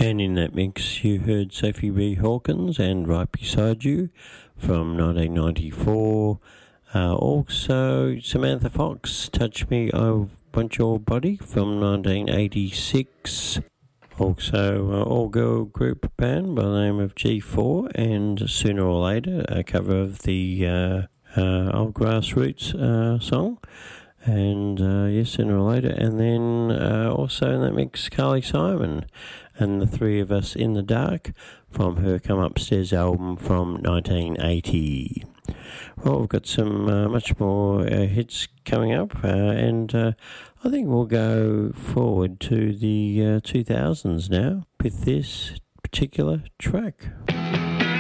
And in that mix, you heard Sophie B. Hawkins and Right Beside You from 1994. Also, Samantha Fox, Touch Me, I Want Your Body from 1986. Also, all-girl group band by the name of G4, and Sooner or Later, a cover of the old Grassroots song. And yes, Sooner or Later. And then also in that mix, Carly Simon and The Three of Us in the Dark from her Come Upstairs album from 1980. Well, we've got some much more hits coming up, and I think we'll go forward to the 2000s now with this particular track.